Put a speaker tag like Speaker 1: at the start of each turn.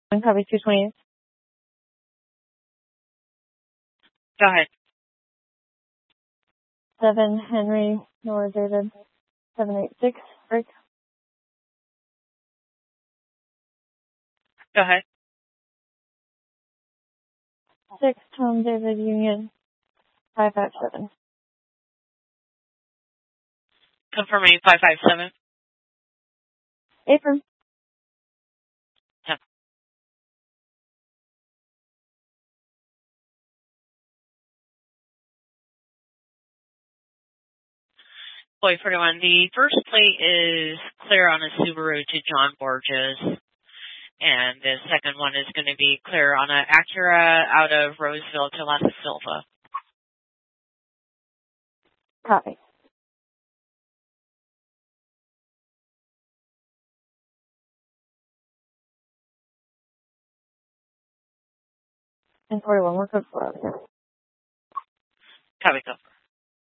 Speaker 1: Copy 228.
Speaker 2: Go ahead.
Speaker 1: 7 Henry, Nora David, 786, break.
Speaker 2: Go ahead.
Speaker 1: 6 Tom David Union, 557.
Speaker 2: Confirming 557.
Speaker 1: Apron.
Speaker 2: Yeah. Boy 41. The first plate is clear on a Subaru to John Borges. And the second one is going to be clear on an Acura out of Roseville to La Silva.
Speaker 1: Copy. And 41, we're good for over here.
Speaker 2: Copy, go.